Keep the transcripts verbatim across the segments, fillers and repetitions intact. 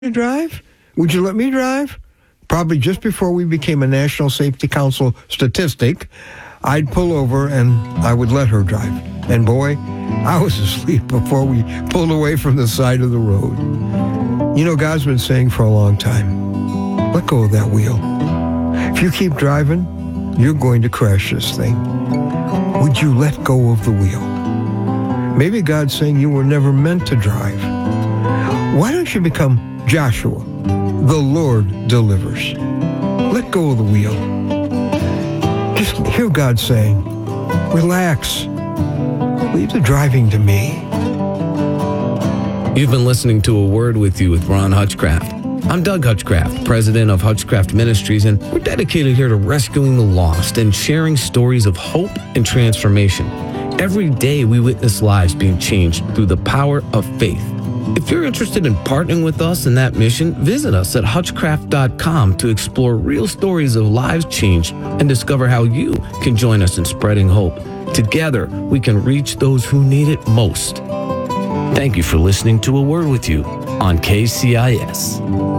drive? Would you let me drive? Probably just before we became a National Safety Council statistic, I'd pull over and I would let her drive. And boy, I was asleep before we pulled away from the side of the road. You know, God's been saying for a long time, let go of that wheel. If you keep driving, you're going to crash this thing. Would you let go of the wheel? Maybe God's saying you were never meant to drive. Why don't you become Joshua? The Lord delivers. Let go of the wheel. Just hear God saying, relax. Leave the driving to me. You've been listening to A Word With You with Ron Hutchcraft. I'm Doug Hutchcraft, president of Hutchcraft Ministries, and we're dedicated here to rescuing the lost and sharing stories of hope and transformation. Every day we witness lives being changed through the power of faith. If you're interested in partnering with us in that mission, visit us at hutchcraft dot com to explore real stories of lives changed and discover how you can join us in spreading hope. Together, we can reach those who need it most. Thank you for listening to A Word With You on K C I S.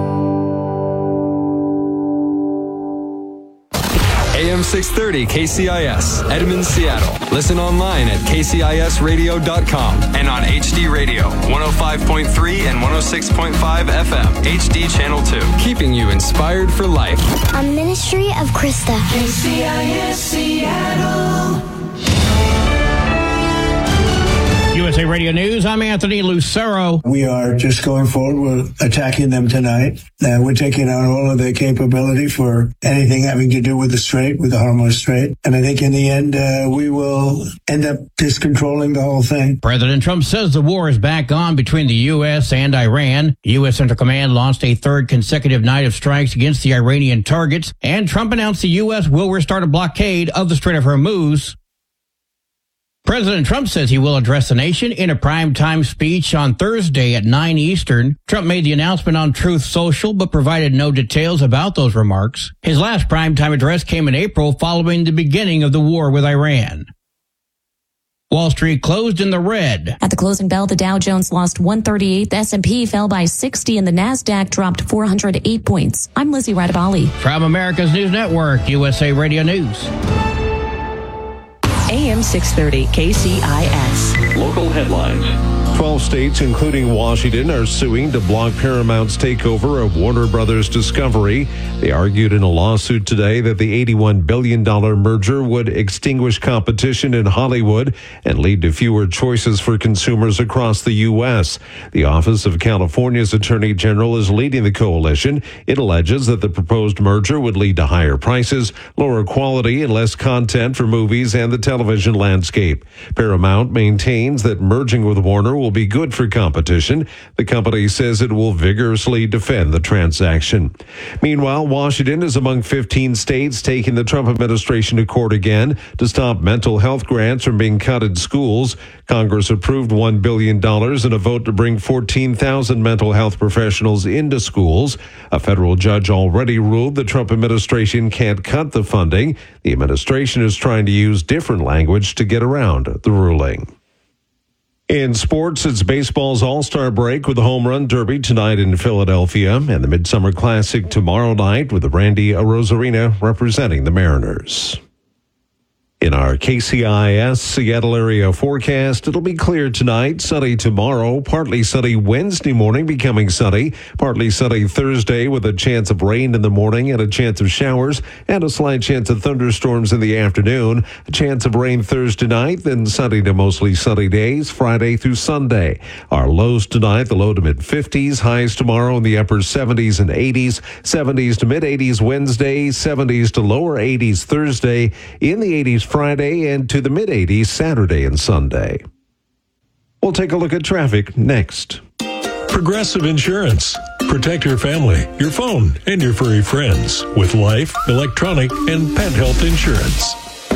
A M six thirty K C I S, Edmond, Seattle. Listen online at k c i s radio dot com and on H D Radio, one oh five point three and one oh six point five F M, H D Channel two. Keeping you inspired for life. A ministry of Krista. K C I S Seattle. U S A Radio News, I'm Anthony Lucero. We are just going forward. We're attacking them tonight. Uh, we're taking out all of their capability for anything having to do with the Strait, with the Hormuz Strait. And I think in the end, uh, we will end up just controlling the whole thing. President Trump says the war is back on between the U S and Iran. U S Central Command launched a third consecutive night of strikes against the Iranian targets. And Trump announced the U S will restart a blockade of the Strait of Hormuz. President Trump says he will address the nation in a primetime speech on Thursday at nine Eastern. Trump made the announcement on Truth Social, but provided no details about those remarks. His last primetime address came in April following the beginning of the war with Iran. Wall Street closed in the red. At the closing bell, the Dow Jones lost one thirty-eight, the S and P fell by sixty, and the NASDAQ dropped four hundred eight points. I'm Lizzie Radabali. From America's News Network, U S A Radio News. A M six thirty K C I S. Local headlines. Twelve states, including Washington, are suing to block Paramount's takeover of Warner Brothers Discovery. They argued in a lawsuit today that the eighty-one billion dollars merger would extinguish competition in Hollywood and lead to fewer choices for consumers across the U S. The Office of California's Attorney General is leading the coalition. It alleges that the proposed merger would lead to higher prices, lower quality, and less content for movies and the television landscape. Paramount maintains that merging with Warner will be good for competition. The company says it will vigorously defend the transaction. Meanwhile, Washington is among fifteen states taking the Trump administration to court again to stop mental health grants from being cut in schools. Congress approved one billion dollars in a vote to bring fourteen thousand mental health professionals into schools. A federal judge already ruled the Trump administration can't cut the funding. The administration is trying to use different language to get around the ruling. In sports, it's baseball's All-Star break with the Home Run Derby tonight in Philadelphia and the Midsummer Classic tomorrow night with the Randy Arozarena representing the Mariners. In our K C I S Seattle area forecast, it'll be clear tonight, sunny tomorrow, partly sunny Wednesday morning, becoming sunny, partly sunny Thursday with a chance of rain in the morning and a chance of showers and a slight chance of thunderstorms in the afternoon, a chance of rain Thursday night, then sunny to mostly sunny days Friday through Sunday. Our lows tonight, the low to mid fifties, highs tomorrow in the upper seventies and eighties, seventies to mid eighties Wednesday, seventies to lower eighties Thursday, in the eighties Friday and to the mid-eighties Saturday and Sunday. We'll take a look at traffic next. Progressive Insurance. Protect your family, your phone, and your furry friends with life, electronic, and pet health insurance.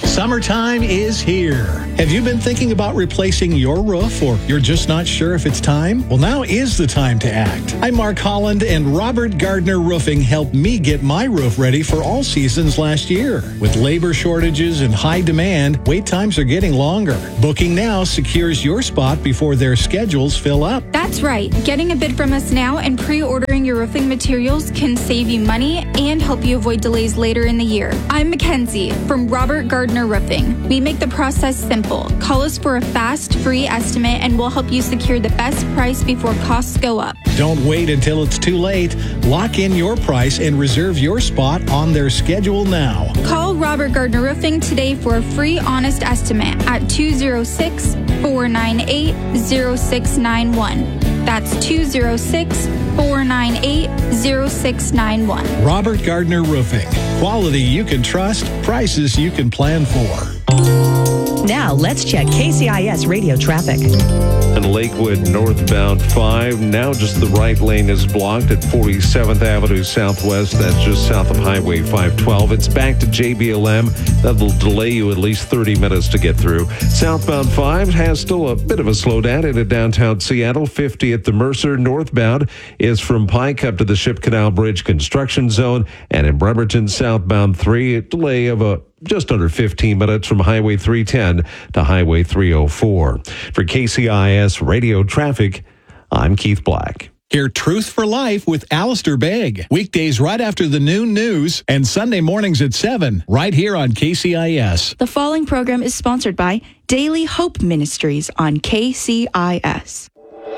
Summertime is here. Have you been thinking about replacing your roof, or you're just not sure if it's time? Well, now is the time to act. I'm Mark Holland, and Robert Gardner Roofing helped me get my roof ready for all seasons last year. With labor shortages and high demand, wait times are getting longer. Booking now secures your spot before their schedules fill up. That's right. Getting a bid from us now and pre-ordering your roofing materials can save you money and help you avoid delays later in the year. I'm Mackenzie from Robert Gardner Roofing. We make the process simple. Call us for a fast, free estimate, and we'll help you secure the best price before costs go up. Don't wait until it's too late. Lock in your price and reserve your spot on their schedule now. Call Robert Gardner Roofing today for a free, honest estimate at two oh six, four nine eight, oh six nine one. That's two oh six, four nine eight, oh six nine one. Robert Gardner Roofing. Quality you can trust, prices you can plan for. Now let's check K C I S radio traffic. In Lakewood, northbound five, now just the right lane is blocked at forty-seventh Avenue Southwest. That's just south of Highway five twelve. It's back to J B L M. That'll delay you at least thirty minutes to get through. Southbound five has still a bit of a slowdown into downtown Seattle. fifty at the Mercer. Northbound is from Pike up to the Ship Canal Bridge construction zone. And in Bremerton, southbound three, a delay of a just under fifteen minutes from Highway three ten to Highway three oh four. For K C I S Radio Traffic, I'm Keith Black. Hear Truth for Life with Alistair Begg. Weekdays right after the noon news and Sunday mornings at seven, right here on K C I S. The following program is sponsored by Daily Hope Ministries on K C I S.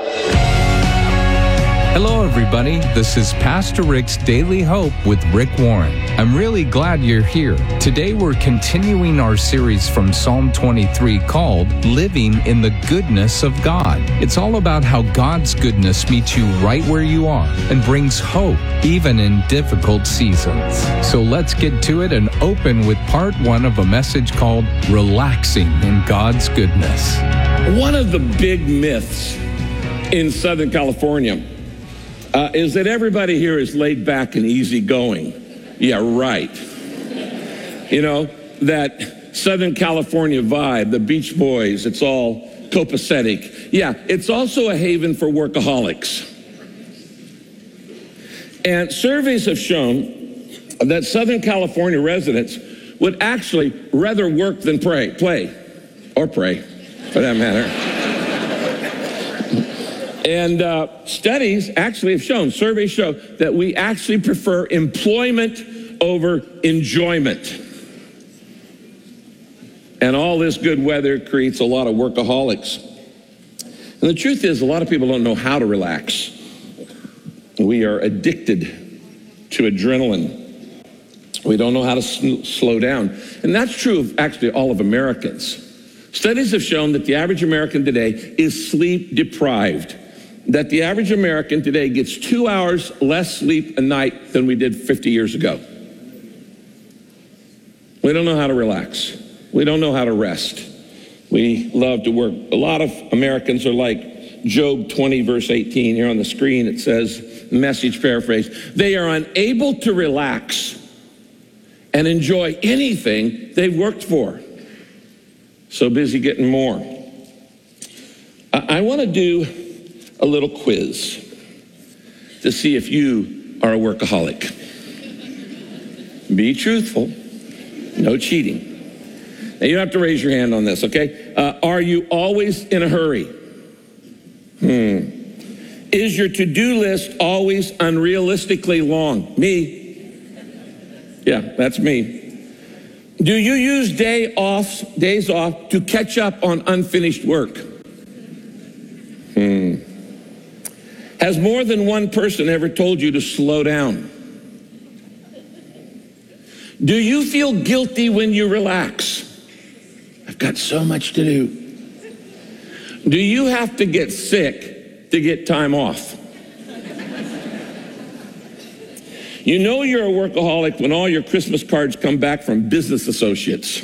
Hello, everybody. This is Pastor Rick's Daily Hope with Rick Warren. I'm really glad you're here. Today, we're continuing our series from Psalm twenty-three called Living in the Goodness of God. It's all about how God's goodness meets you right where you are and brings hope even in difficult seasons. So let's get to it and open with part one of a message called Relaxing in God's Goodness. One of the big myths in Southern California Uh, is that everybody here is laid back and easygoing. Yeah, right. You know, that Southern California vibe, the Beach Boys, it's all copacetic. Yeah, it's also a haven for workaholics. And surveys have shown that Southern California residents would actually rather work than pray, play, or pray, for that matter. And uh, studies actually have shown, surveys show, that we actually prefer employment over enjoyment. And all this good weather creates a lot of workaholics. And the truth is, a lot of people don't know how to relax. We are addicted to adrenaline. We don't know how to sl- slow down. And that's true of actually all of Americans. Studies have shown that the average American today is sleep deprived. That the average American today gets two hours less sleep a night than we did fifty years ago. We don't know how to relax. We don't know how to rest. We love to work. A lot of Americans are like Job twenty, verse eighteen. Here on the screen it says, message paraphrase, they are unable to relax and enjoy anything they've worked for. So busy getting more. I, I want to do a little quiz to see if you are a workaholic. Be truthful, no cheating. Now you don't have to raise your hand on this, okay? Uh, are you always in a hurry? Hmm. Is your to-do list always unrealistically long? Me. Yeah, that's me. Do you use day offs, days off to catch up on unfinished work? Hmm. Has more than one person ever told you to slow down? Do you feel guilty when you relax? I've got so much to do. Do you have to get sick to get time off? You know you're a workaholic when all your Christmas cards come back from business associates.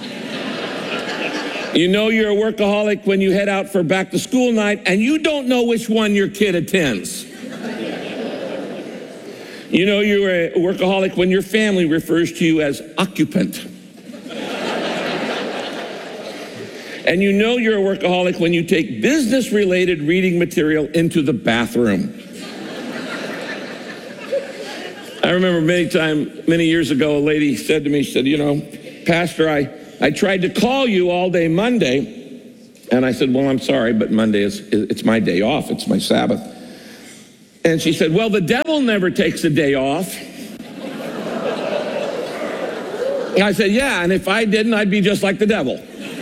You know you're a workaholic when you head out for back to school night and you don't know which one your kid attends. You know you're a workaholic when your family refers to you as occupant. And you know you're a workaholic when you take business-related reading material into the bathroom. I remember many time, many years ago, a lady said to me, she said, you know, Pastor, I, I tried to call you all day Monday. And I said, well, I'm sorry, but Monday is, it's my day off. It's my Sabbath. And she said, well, the devil never takes a day off. And I said, yeah, and if I didn't, I'd be just like the devil.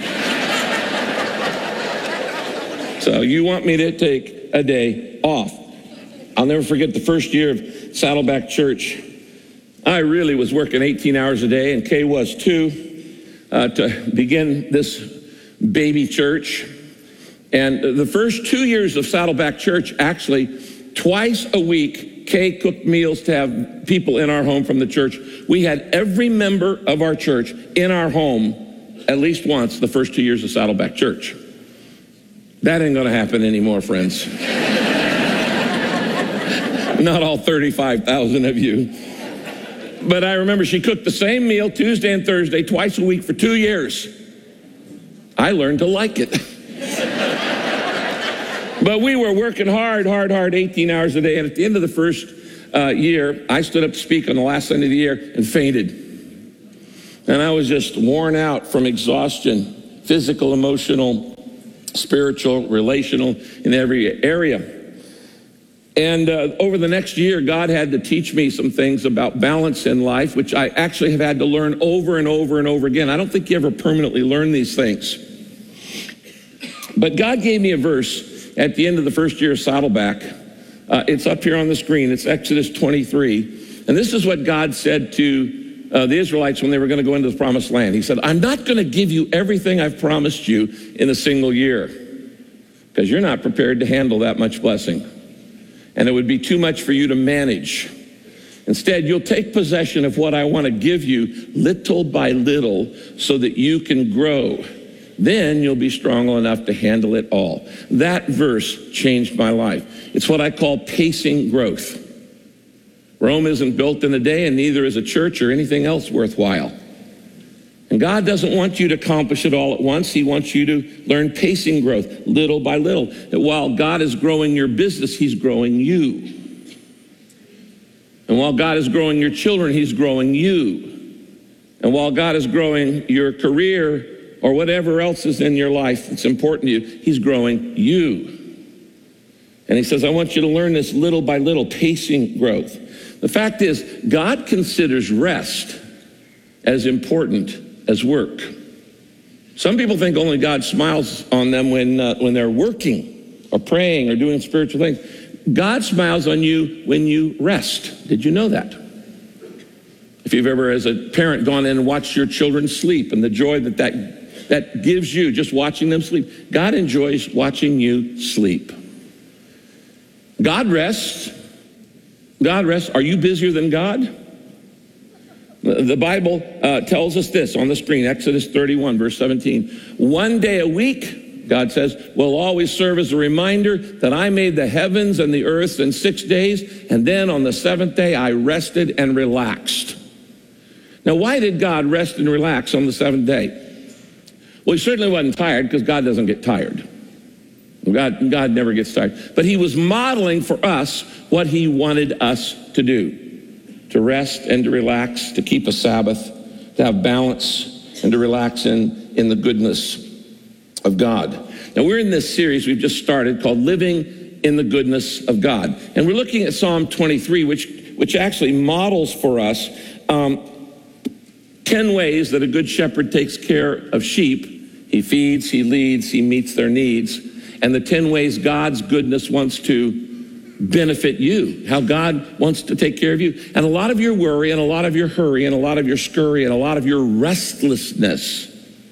So you want me to take a day off. I'll never forget the first year of Saddleback Church. I really was working eighteen hours a day, and Kay was too, uh, to begin this baby church. And the first two years of Saddleback Church, actually, twice a week, Kay cooked meals to have people in our home from the church. We had every member of our church in our home at least once the first two years of Saddleback Church. That ain't going to happen anymore, friends. Not all thirty-five thousand of you. But I remember she cooked the same meal Tuesday and Thursday, twice a week for two years. I learned to like it. But we were working hard, hard, hard, eighteen hours a day. And at the end of the first uh, year, I stood up to speak on the last Sunday of the year and fainted. And I was just worn out from exhaustion, physical, emotional, spiritual, relational, in every area. And uh, over the next year, God had to teach me some things about balance in life, which I actually have had to learn over and over and over again. I don't think you ever permanently learn these things. But God gave me a verse at the end of the first year of Saddleback. Uh, it's up here on the screen. It's Exodus twenty-three. And this is what God said to uh, the Israelites when they were going to go into the promised land. He said, I'm not going to give you everything I've promised you in a single year, because you're not prepared to handle that much blessing. And it would be too much for you to manage. Instead, you'll take possession of what I want to give you little by little so that you can grow. Then you'll be strong enough to handle it all. That verse changed my life. It's what I call pacing growth. Rome isn't built in a day, and neither is a church or anything else worthwhile. And God doesn't want you to accomplish it all at once. He wants you to learn pacing growth, little by little. That while God is growing your business, he's growing you. And while God is growing your children, he's growing you. And while God is growing your career or whatever else is in your life that's important to you, he's growing you. And he says, I want you to learn this little by little, pacing growth. The fact is, God considers rest as important as work. Some people think only God smiles on them when uh, when they're working or praying or doing spiritual things. God smiles on you when you rest. Did you know that? If you've ever, as a parent, gone in and watched your children sleep and the joy that that, that gives you just watching them sleep, God enjoys watching you sleep. God rests. God rests. Are you busier than God? The Bible uh, tells us this on the screen, Exodus thirty-one, verse seventeen. One day a week, God says, will always serve as a reminder that I made the heavens and the earth in six days, and then on the seventh day I rested and relaxed. Now, why did God rest and relax on the seventh day? Well, he certainly wasn't tired, because God doesn't get tired. God, God never gets tired. But he was modeling for us what he wanted us to do. To rest and to relax, to keep a Sabbath, to have balance, and to relax in, in the goodness of God. Now, we're in this series we've just started called Living in the Goodness of God. And we're looking at Psalm twenty-three, which, which actually models for us um, ten ways that a good shepherd takes care of sheep. He feeds, he leads, he meets their needs. And the ten ways God's goodness wants to benefit you, how God wants to take care of you. And a lot of your worry and a lot of your hurry and a lot of your scurry and a lot of your restlessness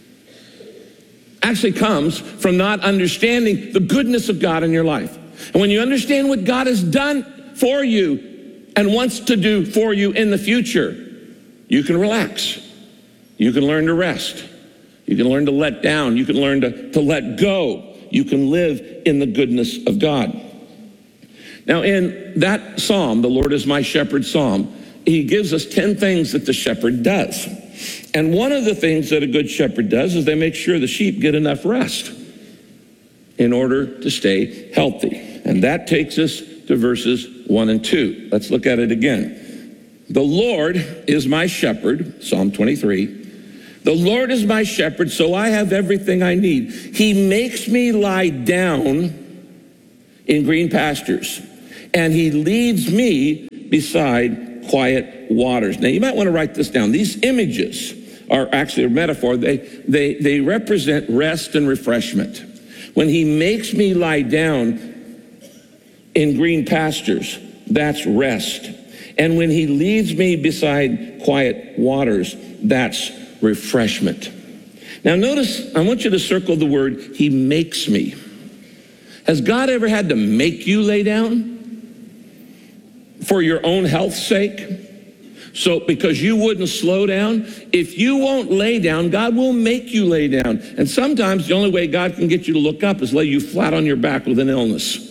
actually comes from not understanding the goodness of God in your life. And when you understand what God has done for you and wants to do for you in the future, you can relax. You can learn to rest. You can learn to let down. You can learn to, to let go. You can live in the goodness of God. Now, in that psalm, the Lord is my shepherd psalm, he gives us ten things that the shepherd does. And one of the things that a good shepherd does is they make sure the sheep get enough rest in order to stay healthy. And that takes us to verses one and two. Let's look at it again. The Lord is my shepherd, Psalm twenty-three. The Lord is my shepherd, so I have everything I need. He makes me lie down in green pastures, and he leads me beside quiet waters. Now, you might want to write this down. These images are actually a metaphor. They, they, they represent rest and refreshment. When he makes me lie down in green pastures, that's rest. And when he leads me beside quiet waters, that's refreshment. Now notice, I want you to circle the word, he makes me. Has God ever had to make you lay down for your own health's sake? So because you wouldn't slow down, if you won't lay down, God will make you lay down. And sometimes the only way God can get you to look up is lay you flat on your back with an illness.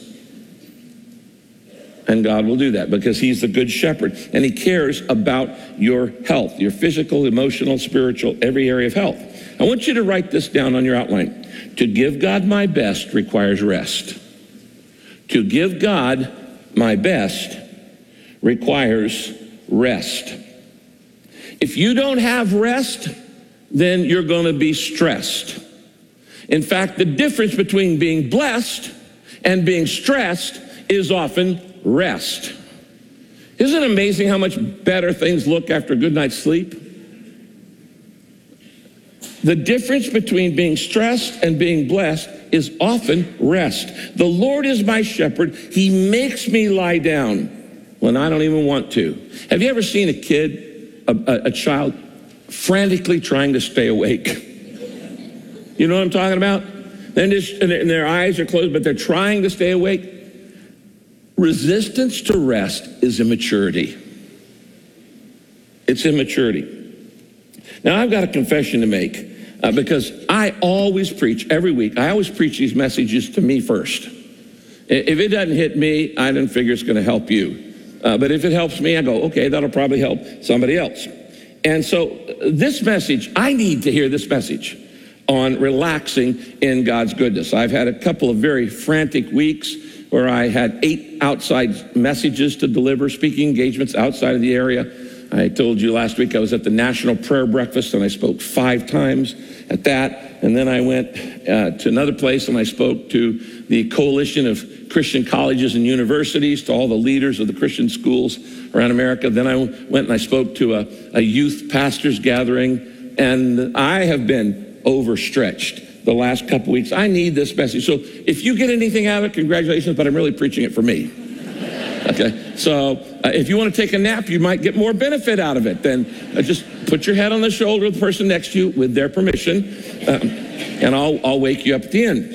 And God will do that because he's the good shepherd and he cares about your health, your physical, emotional, spiritual, every area of health. I want you to write this down on your outline. To give God my best requires rest. To give God my best requires rest. If you don't have rest, then you're going to be stressed. In fact, the difference between being blessed and being stressed is often rest. Isn't it amazing how much better things look after a good night's sleep? The difference between being stressed and being blessed is often rest. The Lord is my shepherd. He makes me lie down when I don't even want to. Have you ever seen a kid, a, a, a child, frantically trying to stay awake? You know what I'm talking about? Then just, and their, and their eyes are closed, but they're trying to stay awake. Resistance to rest is immaturity. It's immaturity. Now, I've got a confession to make uh, because I always preach every week. I always preach these messages to me first. If it doesn't hit me, I don't figure it's going to help you. Uh, but if it helps me, I go, okay, that'll probably help somebody else. And so uh, this message, I need to hear this message on relaxing in God's goodness. I've had a couple of very frantic weeks where I had eight outside messages to deliver, speaking engagements outside of the area. I told you last week I was at the National Prayer Breakfast and I spoke five times at that. And then I went uh, to another place and I spoke to the Coalition of Christian Colleges and Universities, to all the leaders of the Christian schools around America. Then I went and I spoke to a, a youth pastors gathering. And I have been overstretched the last couple weeks. I need this message. So if you get anything out of it, congratulations, but I'm really preaching it for me. Okay, so uh, if you want to take a nap, you might get more benefit out of it. Then uh, just put your head on the shoulder of the person next to you with their permission, um, and I'll, I'll wake you up at the end.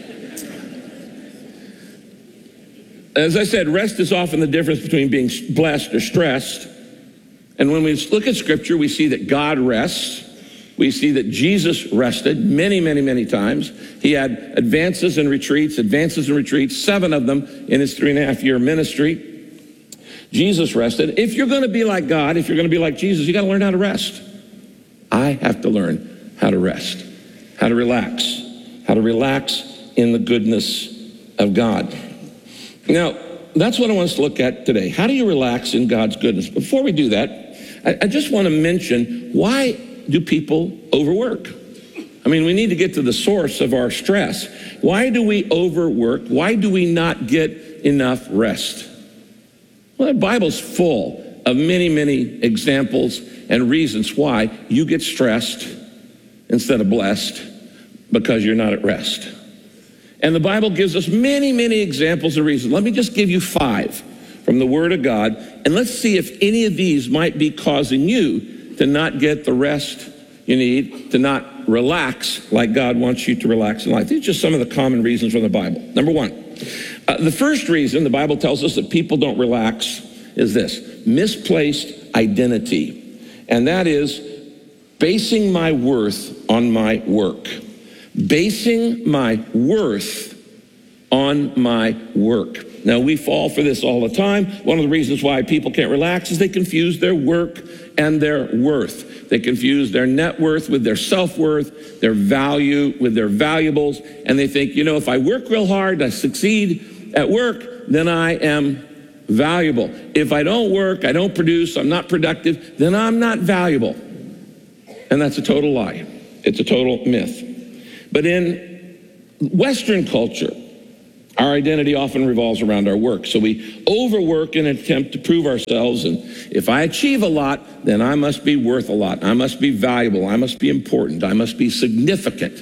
As I said, rest is often the difference between being blessed or stressed. And when we look at Scripture, we see that God rests. We see that Jesus rested many, many, many times. He had advances and retreats, advances and retreats, seven of them in his three and a half year ministry. Jesus rested. If you're going to be like God, if you're going to be like Jesus, you got to learn how to rest. I have to learn how to rest, how to relax, how to relax in the goodness of God. Now, that's what I want us to look at today. How do you relax in God's goodness? Before we do that, I, I just want to mention, why do people overwork? I mean, we need to get to the source of our stress. Why do we overwork? Why do we not get enough rest? Well, the Bible's full of many, many examples and reasons why you get stressed instead of blessed because you're not at rest. And the Bible gives us many, many examples and reasons. Let me just give you five from the Word of God, and let's see if any of these might be causing you to not get the rest you need, to not relax like God wants you to relax in life. These are just some of the common reasons from the Bible. Number one, uh, the first reason the Bible tells us that people don't relax is this: misplaced identity. And that is basing my worth on my work. Basing my worth on my work. Now, we fall for this all the time. One of the reasons why people can't relax is they confuse their work and their worth. They confuse their net worth with their self-worth, their value with their valuables, and they think, you know, if I work real hard, I succeed at work, then I am valuable. If I don't work, I don't produce, I'm not productive, then I'm not valuable. And that's a total lie. It's a total myth. But in Western culture, our identity often revolves around our work. So we overwork in an attempt to prove ourselves. And if I achieve a lot, then I must be worth a lot. I must be valuable. I must be important. I must be significant.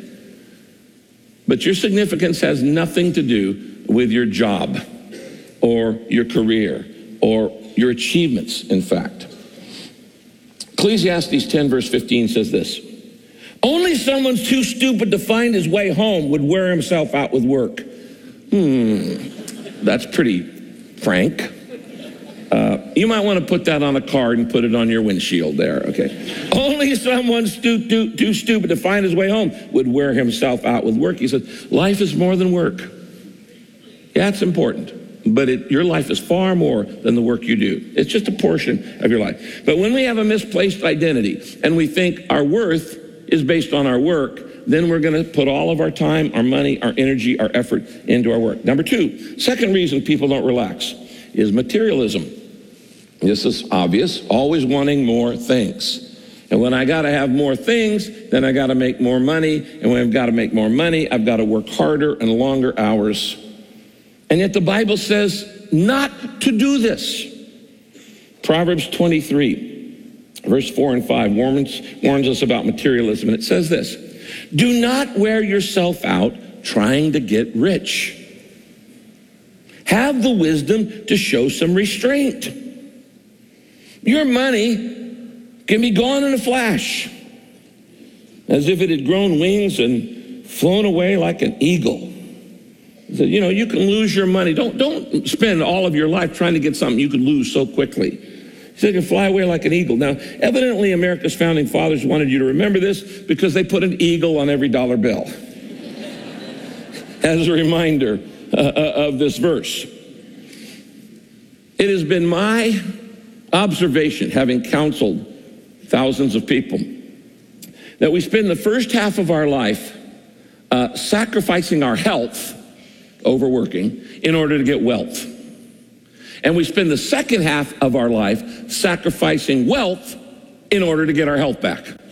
But your significance has nothing to do with your job or your career or your achievements, in fact. Ecclesiastes ten verse fifteen says this: only someone's too stupid to find his way home would wear himself out with work. Hmm, that's pretty frank. Uh, you might want to put that on a card and put it on your windshield there, okay? Only someone's too, too, too stupid to find his way home would wear himself out with work. He says, life is more than work. Yeah, it's important, but it, your life is far more than the work you do. It's just a portion of your life. But when we have a misplaced identity and we think our worth is based on our work, then we're going to put all of our time, our money, our energy, our effort into our work. Number two, second reason people don't relax is materialism. This is obvious, always wanting more things. And when I got to have more things, then I got to make more money. And when I've got to make more money, I've got to work harder and longer hours. And yet the Bible says not to do this. Proverbs twenty-three, verse four and five warns, warns us about materialism. And it says this: do not wear yourself out trying to get rich. Have the wisdom to show some restraint. Your money can be gone in a flash, as if it had grown wings and flown away like an eagle. So, you know, you can lose your money. Don't, don't spend all of your life trying to get something you could lose so quickly. So you can fly away like an eagle. Now, evidently, America's founding fathers wanted you to remember this because they put an eagle on every dollar bill as a reminder uh, of this verse. It has been my observation, having counseled thousands of people, that we spend the first half of our life uh, sacrificing our health, overworking, in order to get wealth. And we spend the second half of our life sacrificing wealth in order to get our health back. Have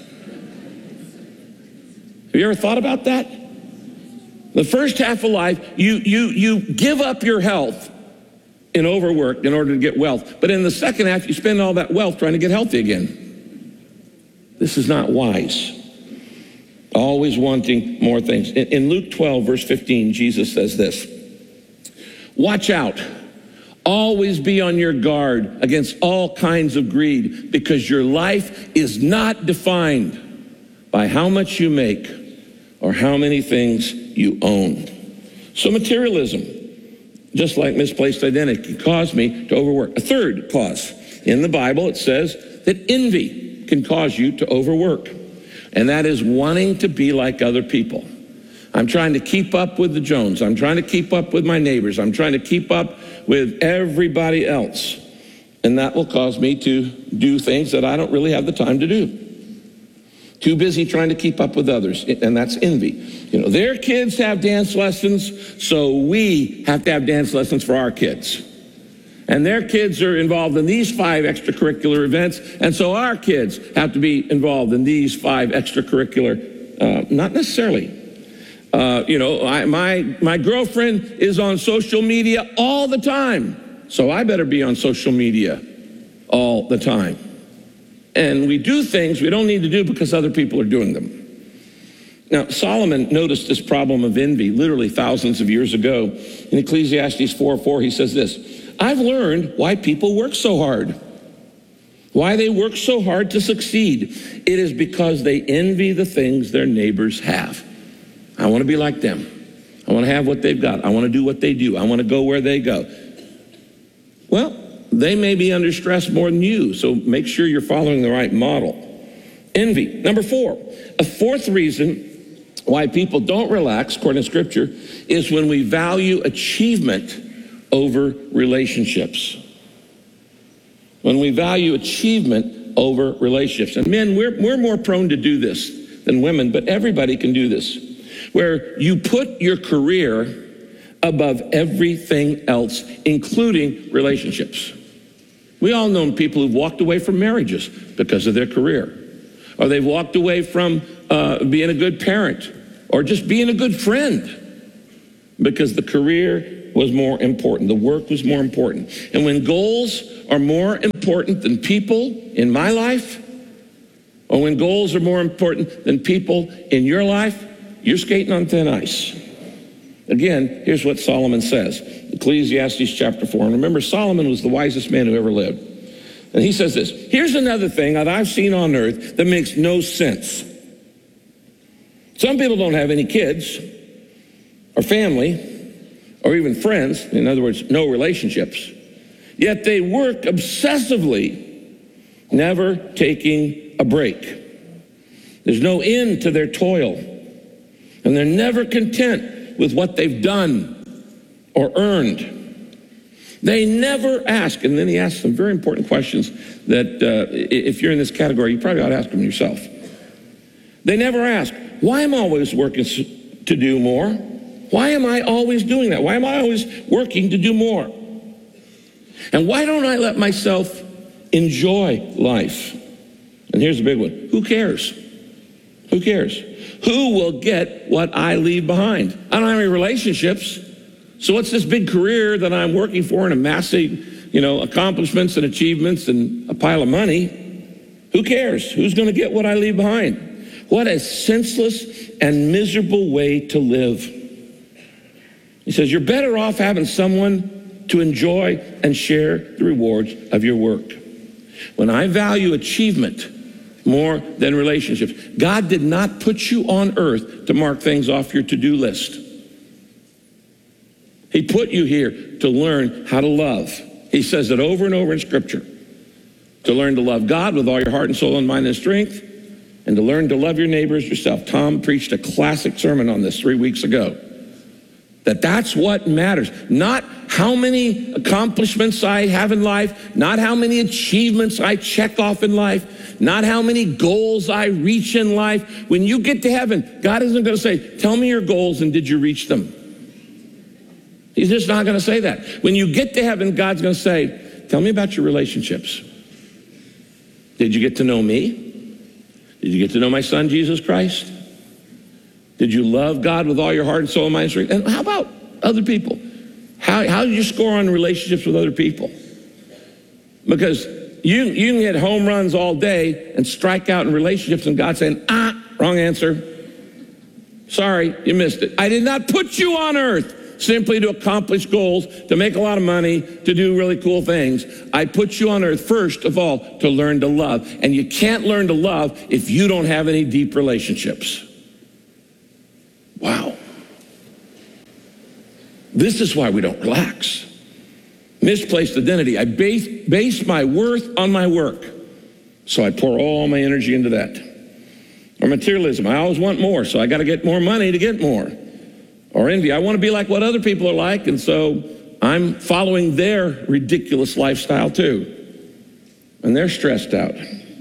you ever thought about that? The first half of life, you, you, you give up your health in overwork in order to get wealth. But in the second half, you spend all that wealth trying to get healthy again. This is not wise. Always wanting more things. In, in Luke twelve, verse fifteen, Jesus says this: watch out. Always be on your guard against all kinds of greed, because your life is not defined by how much you make or how many things you own. So materialism, just like misplaced identity, can cause me to overwork. A third cause. In the Bible, it says that envy can cause you to overwork. And that is wanting to be like other people. I'm trying to keep up with the Jones. I'm trying to keep up with my neighbors. I'm trying to keep up with everybody else. And that will cause me to do things that I don't really have the time to do. Too busy trying to keep up with others. And that's envy. You know, their kids have dance lessons, so we have to have dance lessons for our kids. And their kids are involved in these five extracurricular events, and so our kids have to be involved in these five extracurricular, uh, not necessarily. Uh, you know, I, my, my girlfriend is on social media all the time, so I better be on social media all the time. And we do things we don't need to do because other people are doing them. Now, Solomon noticed this problem of envy literally thousands of years ago. In Ecclesiastes four four, he says this: I've learned why people work so hard. Why they work so hard to succeed. It is because they envy the things their neighbors have. I want to be like them. I want to have what they've got. I want to do what they do. I want to go where they go. Well, they may be under stress more than you, so make sure you're following the right model. Envy. Number four, a fourth reason why people don't relax, according to Scripture, is when we value achievement over relationships. When we value achievement over relationships. And men, we're, we're more prone to do this than women, but everybody can do this. Where you put your career above everything else, including relationships. We all know people who've walked away from marriages because of their career. Or they've walked away from uh, being a good parent or just being a good friend because the career was more important. The work was more important. And when goals are more important than people in my life, or when goals are more important than people in your life, you're skating on thin ice. Again, here's what Solomon says. Ecclesiastes chapter four. And remember, Solomon was the wisest man who ever lived. And he says this, here's another thing that I've seen on earth that makes no sense. Some people don't have any kids or family or even friends, in other words, no relationships, yet they work obsessively, never taking a break. There's no end to their toil, and they're never content with what they've done or earned. They never ask, and then he asks some very important questions that uh, if you're in this category, you probably ought to ask them yourself. They never ask, why am I always working to do more? Why am I always doing that? Why am I always working to do more? And why don't I let myself enjoy life? And here's the big one. Who cares? Who cares? Who will get what I leave behind? I don't have any relationships. So what's this big career that I'm working for and amassing, you know, accomplishments and achievements and a pile of money? Who cares? Who's going to get what I leave behind? What a senseless and miserable way to live. He says, you're better off having someone to enjoy and share the rewards of your work. When I value achievement more than relationships, God did not put you on earth to mark things off your to-do list. He put you here to learn how to love. He says it over and over in Scripture. To learn to love God with all your heart and soul and mind and strength, and to learn to love your neighbors yourself. Tom preached a classic sermon on this three weeks ago. That that's what matters. Not how many accomplishments I have in life, not how many achievements I check off in life, not how many goals I reach in life. When you get to heaven, God isn't going to say, tell me your goals and did you reach them? He's just not going to say that. When you get to heaven, God's going to say, tell me about your relationships. Did you get to know me? Did you get to know my son, Jesus Christ? Did you love God with all your heart and soul and mind and strength? And how about other people? How, how did you score on relationships with other people? Because you, you can hit home runs all day and strike out in relationships and God's saying, ah, wrong answer. Sorry, you missed it. I did not put you on earth simply to accomplish goals, to make a lot of money, to do really cool things. I put you on earth, first of all, to learn to love. And you can't learn to love if you don't have any deep relationships. Wow. This is why we don't relax. Misplaced identity. I base, base my worth on my work. So I pour all my energy into that. Or materialism. I always want more, so I got to get more money to get more. Or envy. I want to be like what other people are like, and so I'm following their ridiculous lifestyle too. And they're stressed out.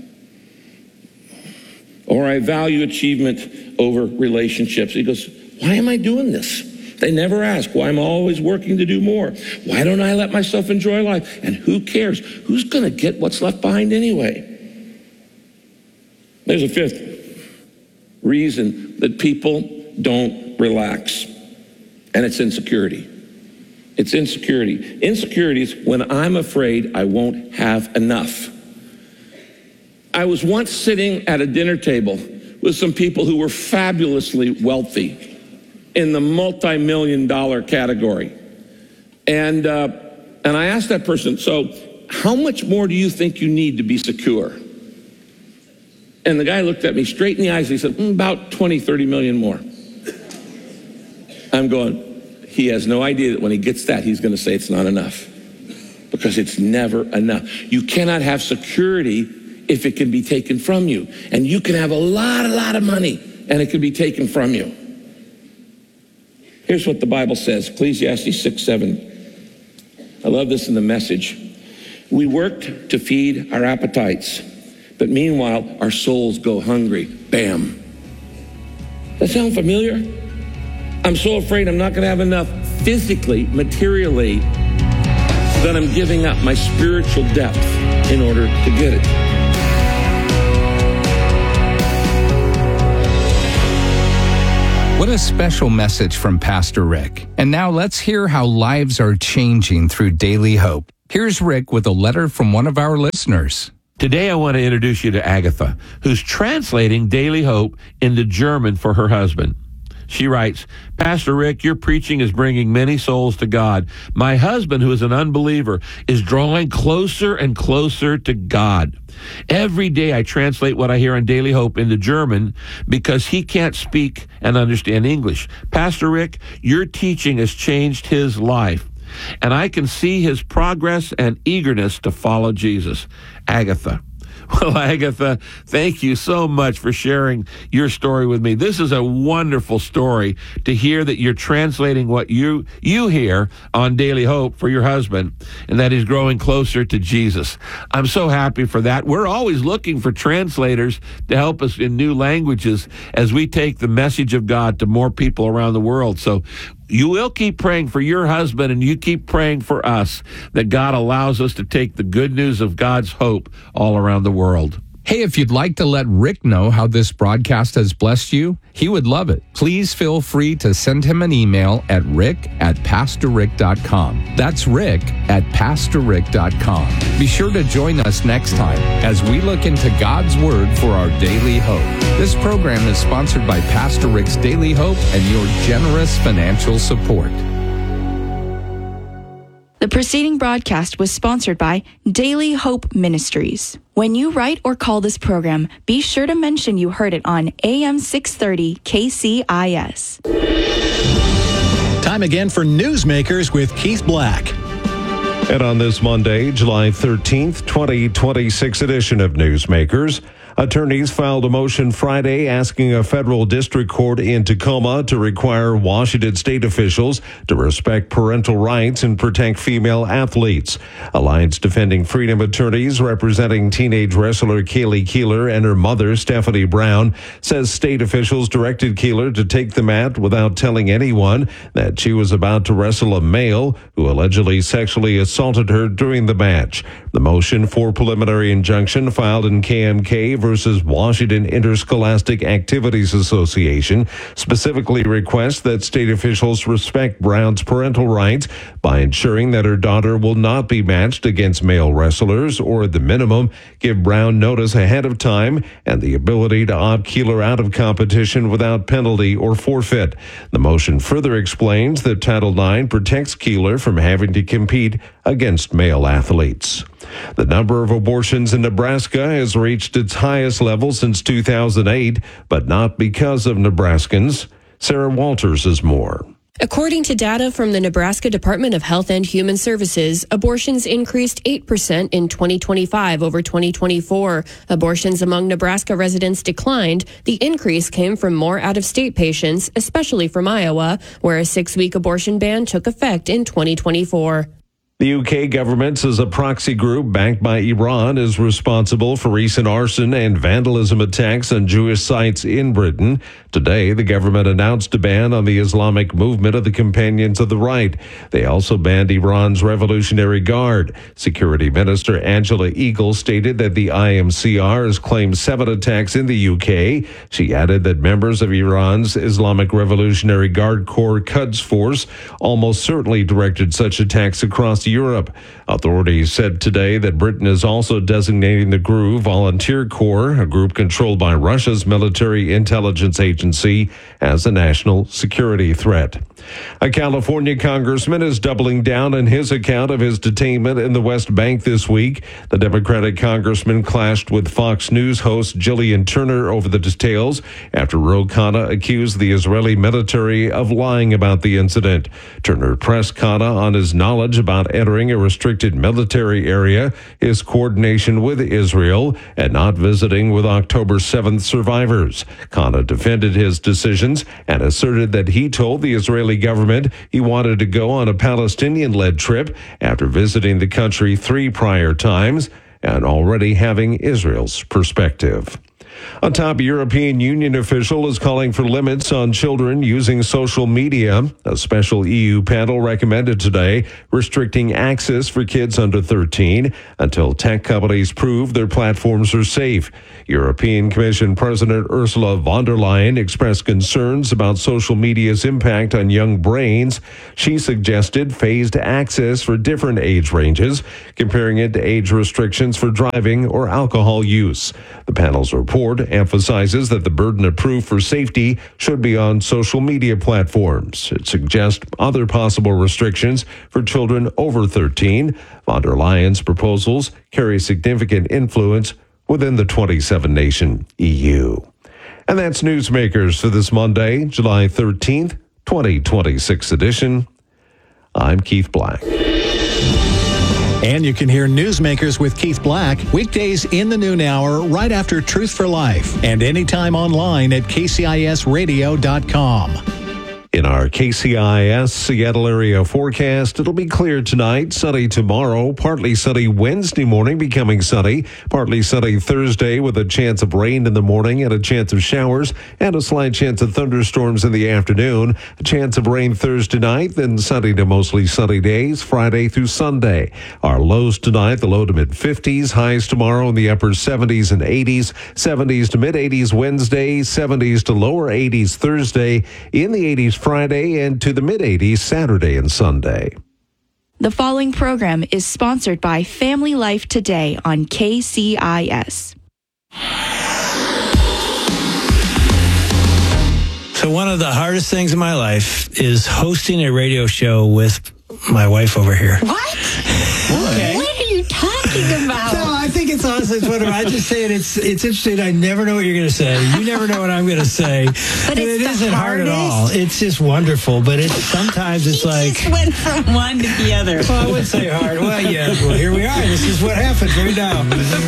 Or I value achievement over relationships. He goes, why am I doing this? They never ask why I'm always working to do more. Why don't I let myself enjoy life? And who cares? Who's going to get what's left behind anyway? There's a fifth reason that people don't relax, and it's insecurity. It's insecurity. Insecurity is when I'm afraid I won't have enough. I was once sitting at a dinner table with some people who were fabulously wealthy in the multi-million dollar category. And, uh, and I asked that person, so how much more do you think you need to be secure? And the guy looked at me straight in the eyes and he said, mm, about twenty, thirty million more. I'm going, he has no idea that when he gets that, he's going to say it's not enough. Because it's never enough. You cannot have security if it can be taken from you. And you can have a lot, a lot of money, and it can be taken from you. Here's what the Bible says, Ecclesiastes six, seven. I love this in the Message. We worked to feed our appetites, but meanwhile, our souls go hungry. Bam. That sound familiar? I'm so afraid I'm not going to have enough physically, materially, that I'm giving up my spiritual depth in order to get it. What a special message from Pastor Rick. And now let's hear how lives are changing through Daily Hope. Here's Rick with a letter from one of our listeners. Today I want to introduce you to Agatha, who's translating Daily Hope into German for her husband. She writes, Pastor Rick, your preaching is bringing many souls to God. My husband, who is an unbeliever, is drawing closer and closer to God. Every day I translate what I hear on Daily Hope into German because he can't speak and understand English. Pastor Rick, your teaching has changed his life, and I can see his progress and eagerness to follow Jesus. Agatha. Well, Agatha, thank you so much for sharing your story with me. This is a wonderful story to hear that you're translating what you you hear on Daily Hope for your husband, and that he's growing closer to Jesus. I'm so happy for that. We're always looking for translators to help us in new languages as we take the message of God to more people around the world. So you will keep praying for your husband, and you keep praying for us that God allows us to take the good news of God's hope all around the world. Hey, if you'd like to let Rick know how this broadcast has blessed you, he would love it. Please feel free to send him an email at rick at pastor rick dot com. That's rick at pastor rick dot com. Be sure to join us next time as we look into God's Word for our daily hope. This program is sponsored by Pastor Rick's Daily Hope and your generous financial support. The preceding broadcast was sponsored by Daily Hope Ministries. When you write or call this program, be sure to mention you heard it on A M six thirty K C I S. Time again for Newsmakers with Keith Black. And on this Monday, July thirteenth, twenty twenty-six edition of Newsmakers, attorneys filed a motion Friday asking a federal district court in Tacoma to require Washington state officials to respect parental rights and protect female athletes. Alliance Defending Freedom attorneys representing teenage wrestler Kaylee Keeler and her mother, Stephanie Brown, says state officials directed Keeler to take the mat without telling anyone that she was about to wrestle a male who allegedly sexually assaulted her during the match. The motion for preliminary injunction filed in K M K versus Washington Interscholastic Activities Association specifically requests that state officials respect Brown's parental rights by ensuring that her daughter will not be matched against male wrestlers, or at the minimum, give Brown notice ahead of time and the ability to opt Keeler out of competition without penalty or forfeit. The motion further explains that Title nine protects Keeler from having to compete against male athletes. The number of abortions in Nebraska has reached its highest level since two thousand eight, but not because of Nebraskans. Sarah Walters has more. According to data from the Nebraska Department of Health and Human Services, abortions increased eight percent in twenty twenty-five over twenty twenty-four. Abortions among Nebraska residents declined. The increase came from more out-of-state patients, especially from Iowa, where a six-week abortion ban took effect in twenty twenty-four. The U K government says a proxy group backed by Iran is responsible for recent arson and vandalism attacks on Jewish sites in Britain. Today, the government announced a ban on the Islamic movement of the Companions of the Right. They also banned Iran's Revolutionary Guard. Security Minister Angela Eagle stated that the I M C R has claimed seven attacks in the U K. She added that members of Iran's Islamic Revolutionary Guard Corps Quds Force almost certainly directed such attacks across Europe. Authorities said today that Britain is also designating the G R U Volunteer Corps, a group controlled by Russia's military intelligence agency, as a national security threat. A California congressman is doubling down on his account of his detainment in the West Bank this week. The Democratic congressman clashed with Fox News host Jillian Turner over the details after Ro Khanna accused the Israeli military of lying about the incident. Turner pressed Khanna on his knowledge about entering a restricted military area is coordination with Israel and not visiting with October seventh survivors. Khanna defended his decisions and asserted that he told the Israeli government he wanted to go on a Palestinian-led trip after visiting the country three prior times and already having Israel's perspective. A top European Union official is calling for limits on children using social media. A special E U panel recommended today restricting access for kids under thirteen until tech companies prove their platforms are safe. European Commission President Ursula von der Leyen expressed concerns about social media's impact on young brains. She suggested phased access for different age ranges, comparing it to age restrictions for driving or alcohol use. The panel's report emphasizes that the burden of proof for safety should be on social media platforms. It suggests other possible restrictions for children over thirteen. Von der Leyen's proposals carry significant influence within the twenty-seven nation E U. And that's Newsmakers for this Monday, July thirteenth, twenty twenty-six edition. I'm Keith Black. And you can hear Newsmakers with Keith Black weekdays in the noon hour right after Truth for Life and anytime online at K C I S radio dot com. In our K C I S Seattle area forecast, it'll be clear tonight, sunny tomorrow, partly sunny Wednesday morning, becoming sunny, partly sunny Thursday with a chance of rain in the morning and a chance of showers and a slight chance of thunderstorms in the afternoon, a chance of rain Thursday night, then sunny to mostly sunny days Friday through Sunday. Our lows tonight, the low to mid fifties, highs tomorrow in the upper seventies and eighties, seventies to mid eighties Wednesday, seventies to lower eighties Thursday, in the eighties Friday, and to the mid-eighties Saturday and Sunday. The following program is sponsored by Family Life Today on K C I S. So one of the hardest things in my life is hosting a radio show with my wife over here. What? Okay. What are you talking about? No, I think it's honestly, it's whatever. I just say it. It's it's interesting. I never know what you're going to say. You never know what I'm going to say. But and it's it the isn't hard at all. hardest. It's just wonderful. But it's sometimes it's You like. just went from one to the other. Well, I wouldn't say hard. Well, yeah. Well, here we are. This is what happens right now.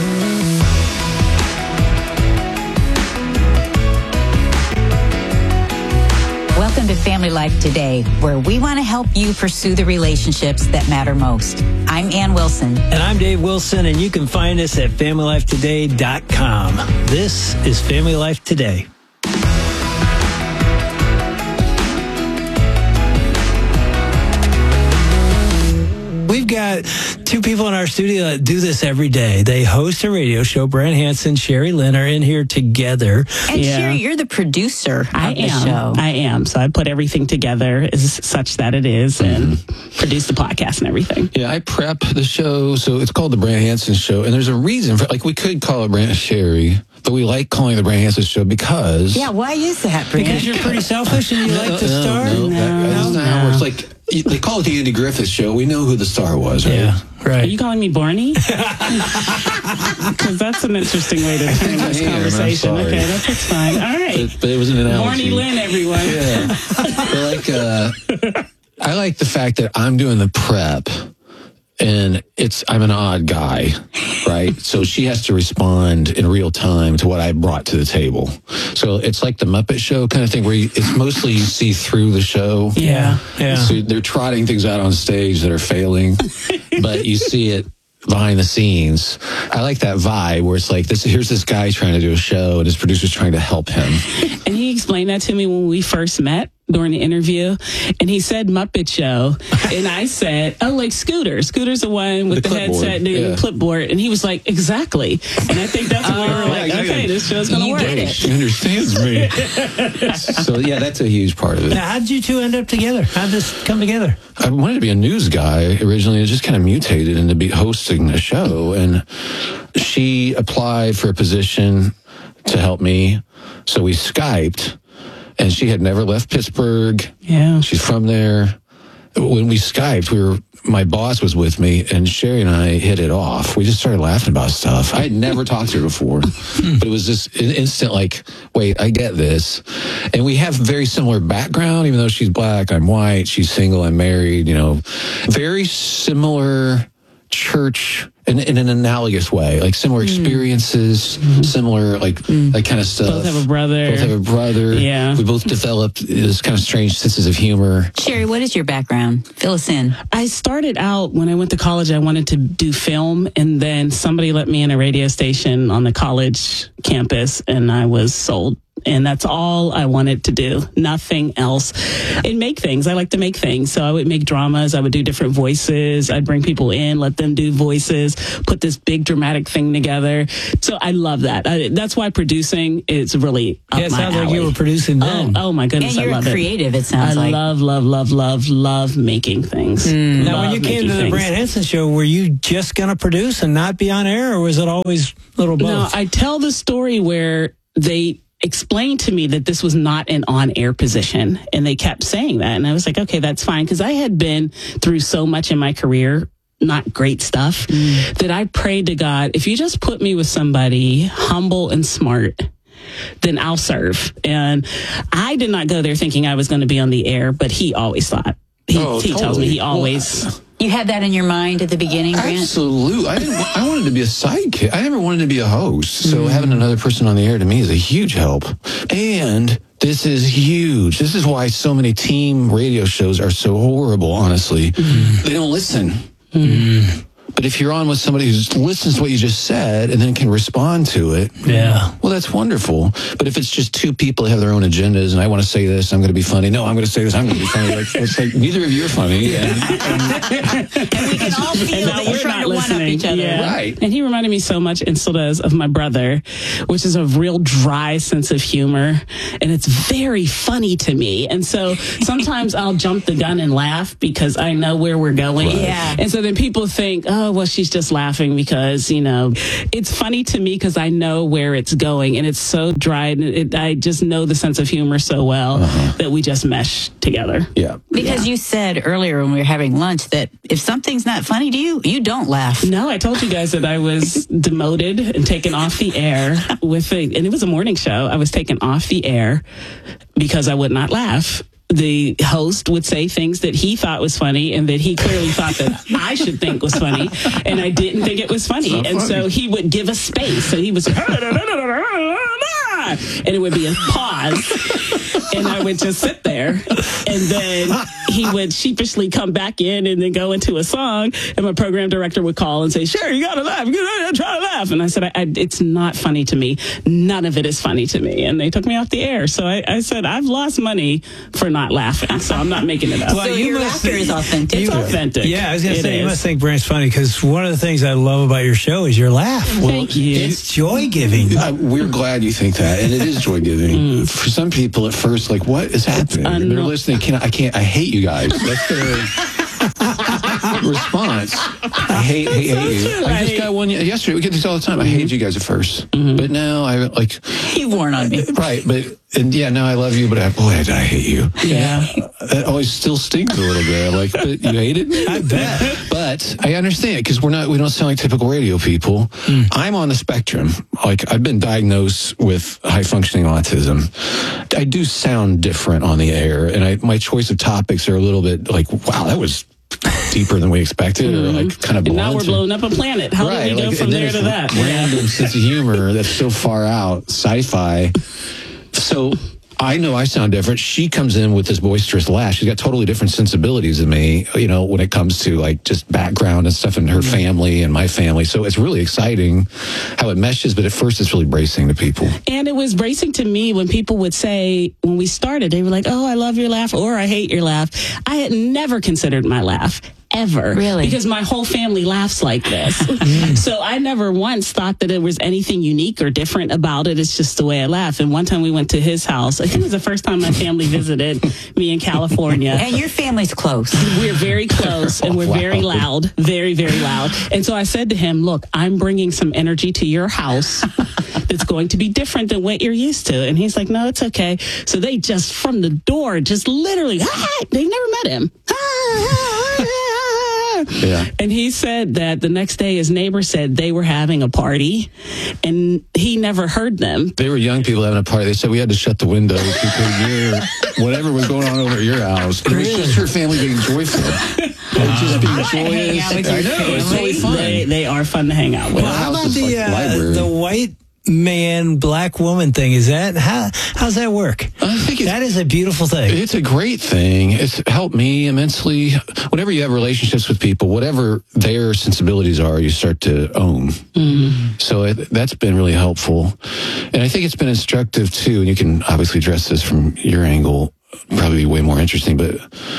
Welcome to Family Life Today, where we want to help you pursue the relationships that matter most. I'm Ann Wilson. And I'm Dave Wilson, and you can find us at family life today dot com. This is Family Life Today. We've got two people in our studio that do this every day. They host a radio show. Brent Hansen, Sherry Lynn are in here together. And yeah. Sherry, you're the producer I of the am. show. I am. So I put everything together as such that it is and mm-hmm. produce the podcast and everything. Yeah, I prep the show. So it's called the Brent Hansen Show. And there's a reason for, like, we could call it Brent Sherry, but we like calling it the Brent Hansen Show because... Yeah, why is that, Brent? Because you're pretty selfish and you no, like to no, star? No, no, that, that's not how it works. Like, they call it the Andy Griffith Show. We know who the star was, right? Yeah, right. Are you calling me Barney? Because that's an interesting way to turn this am, conversation. Okay, that's, that's fine. All right. But, but it was an analogy. Barney Lynn, everyone. Yeah. But like, uh, I like the fact that I'm doing the prep. And it's, I'm an odd guy, right? So she has to respond in real time to what I brought to the table. So it's like the Muppet Show kind of thing where you, it's mostly you see through the show. Yeah, yeah. So they're trotting things out on stage that are failing, but you see it behind the scenes. I like that vibe where it's like, this. here's this guy trying to do a show and his producer's trying to help him. And he explained that to me when we first met during the interview, and he said Muppet Show, and I said, oh, like Scooter. Scooter's the one with the, the headset and yeah. the clipboard, and he was like, exactly. And I think that's when we were like, okay, this show's going to work. She understands me. So yeah, that's a huge part of it. Now, how did you two end up together? How did this come together? I wanted to be a news guy originally. It just kind of mutated into be hosting a show, and she applied for a position to help me, so we Skyped. And she had never left Pittsburgh. Yeah. She's from there. when we Skyped, we were, my boss was with me, and Sherry and I hit it off. We just started laughing about stuff. I had never talked to her before, but it was just an instant like, wait, I get this. And we have very similar background, even though she's black, I'm white, she's single, I'm married, you know, very similar church in, in an analogous way, like similar experiences, mm. similar like mm. that kind of stuff. Both have a brother. Both have a brother. Yeah. We both developed this kind of strange senses of humor. Sherry, what is your background? Fill us in. I started out when I went to college, I wanted to do film, and then somebody let me in a radio station on the college campus, and I was sold. And that's all I wanted to do, nothing else. And make things. I like to make things. So I would make dramas. I would do different voices. I'd bring people in, let them do voices, put this big dramatic thing together. So I love that. I, that's why producing is really up yeah, it my sounds alley. like you were producing then. Oh, oh my goodness, and you're I love creative, it. it sounds I like. love, love, love, love, love making things. Mm. Now, love when you came to the things. Brant Hanson show, were you just going to produce and not be on air, or was it always a little both? No, I tell the story where they explained to me that this was not an on-air position, and they kept saying that, and I was like, okay, that's fine, because I had been through so much in my career, not great stuff, mm. that I prayed to God, if you just put me with somebody humble and smart, then I'll serve. And I did not go there thinking I was going to be on the air, but he always thought. He, oh, he totally. tells me he always... Well, you had that in your mind at the beginning, Grant? Absolutely. I didn't. I wanted to be a sidekick. I never wanted to be a host. So mm. having another person on the air to me is a huge help. And this is huge. This is why so many team radio shows are so horrible, honestly. Mm. They don't listen. Mm. But if you're on with somebody who listens to what you just said and then can respond to it, yeah, well, that's wonderful. But if it's just two people that have their own agendas, and I want to say this, I'm going to be funny. No, I'm going to say this, I'm going to be funny. Like, it's like neither of you are funny. And, and, and we can all feel that you're trying to one-up each other. Yeah. Right. And he reminded me so much, and still does, of my brother, which is a real dry sense of humor. And it's very funny to me. And so sometimes I'll jump the gun and laugh because I know where we're going. Right. Yeah. And so then people think, oh, well, she's just laughing because, you know, it's funny to me because I know where it's going, and it's so dry, and it, I just know the sense of humor so well uh-huh. that we just mesh together. Yeah. Because yeah. you said earlier when we were having lunch that if something's not funny to you, you don't laugh. No, I told you guys that I was demoted and taken off the air with a, and it was a morning show. I was taken off the air because I would not laugh. The host would say things that he thought was funny and that he clearly thought that I should think was funny, and I didn't think it was funny. And funny. So he would give us space. So he was, and it would be a pause, and I would just sit there, and then he would sheepishly come back in and then go into a song, and my program director would call and say, "Sure, you gotta laugh, you gotta try to laugh." And I said, I, I, "It's not funny to me. None of it is funny to me." And they took me off the air. So I, I said, "I've lost money for not laughing, so I'm not making it up." Well, so your laughter is authentic. It's authentic. Yeah, I was going to say, is. you must think Brant's funny, because one of the things I love about your show is your laugh. Well, Thank you. It's joy-giving. Uh, we're glad you think that, and it is joy-giving. Mm. For some people at first, like, what is happening? Uh, They're no. listening, can I, I can't, I hate you guys. That's their response. I hate, hate, so hate you. true. I I just hate... got one yesterday. We get this all the time. I hated you guys at first. Mm-hmm. But now I, like... You've worn on me. Right, but... And yeah, now I love you, but I, boy, I hate you. Yeah. That always still stings a little bit. Like, but you hated me? I bet. But I understand, because we're not, we don't sound like typical radio people. Mm. I'm on the spectrum. Like, I've been diagnosed with high functioning autism. I do sound different on the air, and I, my choice of topics are a little bit like, wow, that was deeper than we expected, mm-hmm. or like kind of blunt. And now we're blowing up a planet. How right, do we go like, from there to that? Random yeah. sense of humor that's so far out, sci-fi. So I know I sound different. She comes in with this boisterous laugh. She's got totally different sensibilities than me, you know, when it comes to like just background and stuff in her mm-hmm. family and my family. So it's really exciting how it meshes, but at first it's really bracing to people. And it was bracing to me when people would say, when we started, they were like, "Oh, I love your laugh," or "I hate your laugh." I had never considered my laugh ever. Really? Because my whole family laughs like this. So I never once thought that there was anything unique or different about it. It's just the way I laugh. And one time we went to his house. I think it was the first time my family visited me in California. And your family's close. We're very close and we're Wow. very loud, very, very loud. And so I said to him, look, I'm bringing some energy to your house that's going to be different than what you're used to. And he's like, no, it's okay. So they just from the door, just literally, ah, they've never met him. Ah, ah, ah, ah. Yeah. And he said that the next day his neighbor said they were having a party and he never heard them. They were young people having a party. They said we had to shut the windows because you're, whatever was going on over at your house. It was just her family being joyful. Wow. Just being joyous. Out with your I know, it's really fun. They, they are fun to hang out with. Well, how about is the like uh, library. the white man, black woman thing? Is that how? How's that work? I think it's, that is a beautiful thing. It's a great thing. It's helped me immensely. Whenever you have relationships with people, whatever their sensibilities are, you start to own. Mm-hmm. So it, that's been really helpful. And I think it's been instructive too. And you can obviously address this from your angle, probably way more interesting. But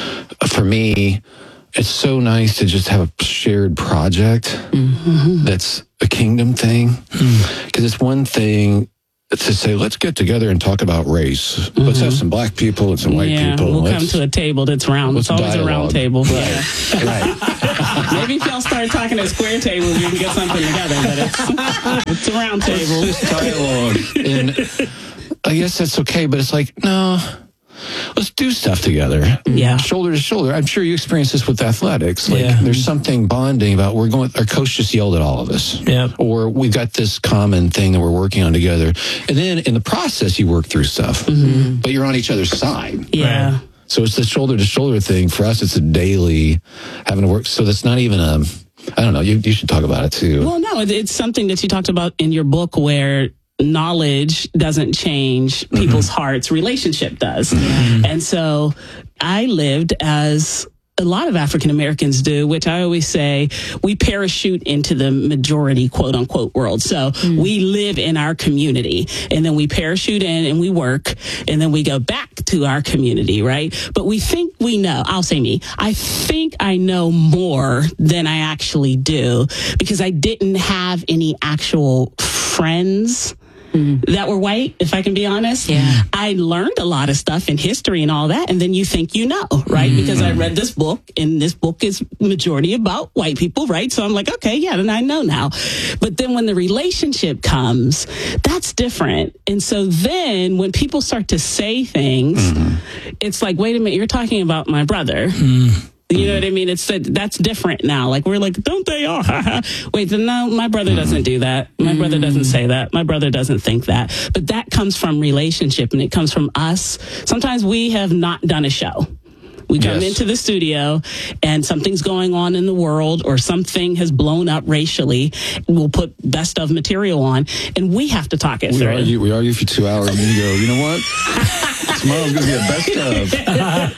for me, it's so nice to just have a shared project mm-hmm. that's a kingdom thing. Because mm. it's one thing to say, let's get together and talk about race. Mm-hmm. Let's have some black people and some white yeah, people. We'll let's, come to a table that's round. It's always dialogue. A round table. Right. Yeah. right. Maybe if y'all start talking at square tables, we can get something together. But it's, it's a round table. It's just dialogue. And I guess that's okay, but it's like, no, let's do stuff together. Yeah. Shoulder to shoulder. I'm sure you experience this with athletics. Like yeah. there's something bonding about we're going, our coach just yelled at all of us. Yeah. Or we've got this common thing that we're working on together. And then in the process, you work through stuff, mm-hmm. but you're on each other's side. Yeah. Right? So it's the shoulder to shoulder thing. For us, it's a daily having to work. So that's not even a, I don't know, you, you should talk about it too. Well, no, it's something that you talked about in your book where knowledge doesn't change people's mm-hmm. hearts, relationship does. Mm-hmm. And so I lived as a lot of African Americans do, which I always say we parachute into the majority, quote unquote, world. So mm. we live in our community and then we parachute in and we work and then we go back to our community, right? But we think we know, I'll say me, I think I know more than I actually do because I didn't have any actual friends Mm. that were white, if I can be honest. Yeah. I learned a lot of stuff in history and all that, and then you think you know, right? Mm. Because I read this book, and this book is majority about white people, right? So I'm like, okay, yeah, then I know now. But then when the relationship comes, that's different. And so then when people start to say things, mm. it's like, wait a minute, you're talking about my brother. Mm. You know what I mean? It's that's different now. Like we're like, don't they all? Wait, no, my brother doesn't do that. My mm. brother doesn't say that. My brother doesn't think that. But that comes from relationship and it comes from us. Sometimes we have not done a show. We come yes. into the studio and something's going on in the world or something has blown up racially. We'll put best of material on and we have to talk it we through. Argue, we argue for two hours and then you go, you know what? Tomorrow's going to be a best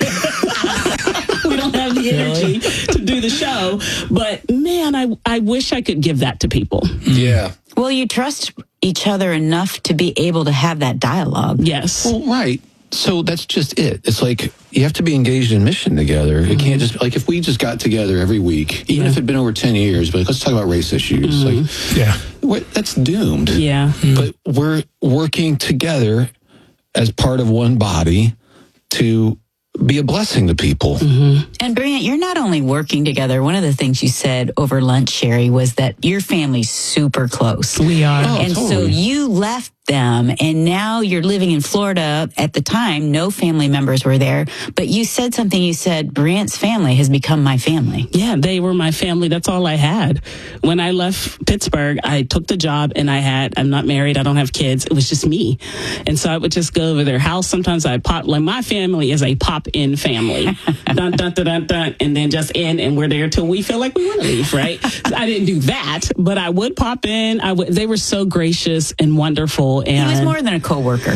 of. We don't have the energy to do the show. But man, I, I wish I could give that to people. Yeah. Well, you trust each other enough to be able to have that dialogue. Yes. Well, right. So that's just it. It's like you have to be engaged in mission together. It can't just, like if we just got together every week, even yeah. if it had been over ten years, but let's talk about race issues. Mm-hmm. Like, yeah. We're, that's doomed. Yeah. Mm-hmm. But we're working together as part of one body to be a blessing to people. Mm-hmm. And Brant, you're not only working together. One of the things you said over lunch, Sherry, was that your family's super close. We are. Oh, and totally. so you left them and now you're living in Florida. At the time, no family members were there, but you said something. You said, Brant's family has become my family. Yeah, they were my family. That's all I had. When I left Pittsburgh, I took the job and I had, I'm not married. I don't have kids. It was just me. And so I would just go over their house. Sometimes I'd pop, like my family is a pop in family. dun, dun, dun, dun, dun, and then just in and we're there till we feel like we want to leave, right? So I didn't do that, but I would pop in. I would, they were so gracious and wonderful. And he was more than a coworker.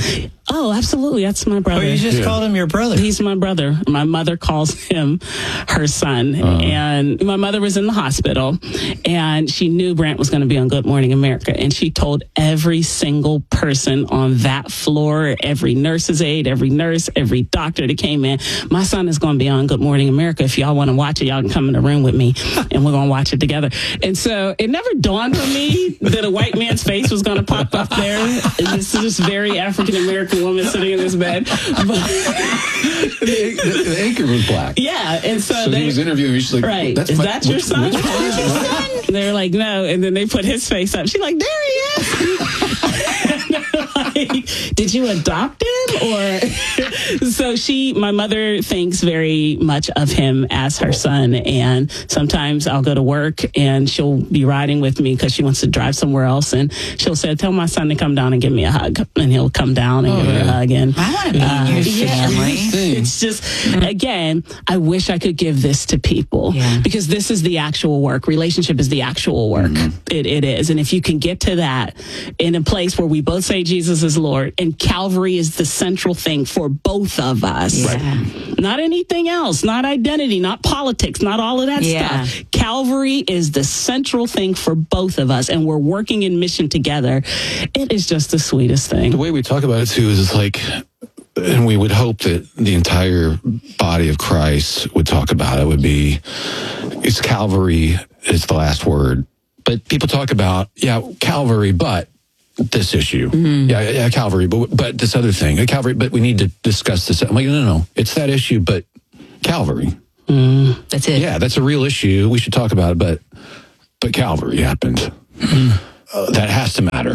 Oh, absolutely. That's my brother. Oh, you just yeah. called him your brother. He's my brother. My mother calls him her son. Uh-huh. And my mother was in the hospital, and she knew Brant was going to be on Good Morning America. And she told every single person on that floor, every nurse's aide, every nurse, every doctor that came in, my son is going to be on Good Morning America. If y'all want to watch it, y'all can come in the room with me, and we're going to watch it together. And so it never dawned on me that a white man's face was going to pop up there. This is this very African-American woman sitting in this bed. But the, the, the anchor was black. Yeah, and so, so they, he was interviewing me. She's like, right, That's is my, that your which, son? Which one is your son? They're like, no, and then they put his face up. She's like, there he is. Like, did you adopt him? Or so she, my mother thinks very much of him as her son. And sometimes I'll go to work and she'll be riding with me because she wants to drive somewhere else. And she'll say, tell my son to come down and give me a hug. And he'll come down and oh, give yeah. her a hug. And I want to be uh, in your yeah, family. It's just, again, I wish I could give this to people yeah. because this is the actual work. Relationship is the actual work. Mm-hmm. It, it is. And if you can get to that in a place where we both say Jesus is Lord and Calvary is the central thing for both of us, yeah. not anything else, not identity, not politics, not all of that yeah. stuff. Calvary is the central thing for both of us, and we're working in mission together. It is just the sweetest thing. The way we talk about it too is it's like, and we would hope that the entire body of Christ would talk about it, would be, it's Calvary is the last word. But people talk about, yeah, Calvary, but this issue. Mm-hmm. Yeah, yeah, Calvary, but but this other thing. Calvary, but we need to discuss this. I'm like, no, no, no. It's that issue, but Calvary. Mm, that's it. Yeah, that's a real issue. We should talk about it, but but Calvary happened. Mm-hmm. Uh, that has to matter.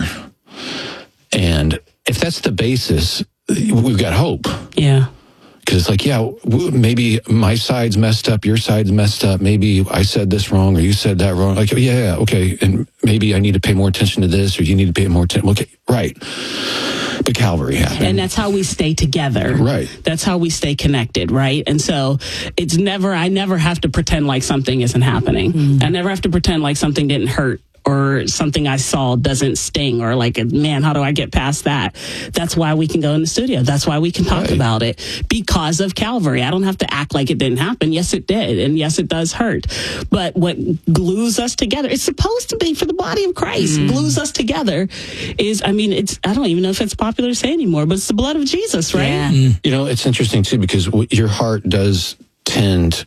And if that's the basis, we've got hope. Yeah. Because it's like, yeah, maybe my side's messed up, your side's messed up. Maybe I said this wrong or you said that wrong. Like, yeah, yeah, okay. And maybe I need to pay more attention to this or you need to pay more attention. Okay, right. But Calvary happened. And that's how we stay together. Right. That's how we stay connected, right? And so it's never, I never have to pretend like something isn't happening. Mm-hmm. I never have to pretend like something didn't hurt, or something I saw doesn't sting, or like, man, how do I get past that? That's why we can go in the studio. That's why we can talk right. about it, because of Calvary. I don't have to act like it didn't happen. Yes, it did. And yes, it does hurt. But what glues us together, it's supposed to be for the body of Christ, mm. glues us together is, I mean, it's, I don't even know if it's popular to say anymore, but it's the blood of Jesus, right? Yeah. Mm. You know, it's interesting too, because your heart does tend